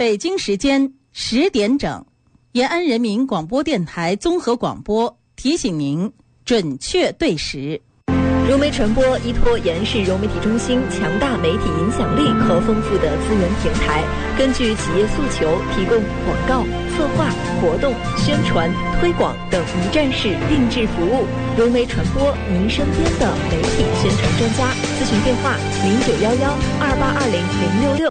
北京时间10点整，延安人民广播电台综合广播提醒您准确对时。 融媒传播依托延安市融媒体中心强大媒体影响力和丰富的资源平台，根据企业诉求，提供广告、策划、活动、宣传、推广等一站式定制服务。融媒传播，您身边的媒体宣传专家。咨询电话：091128200666。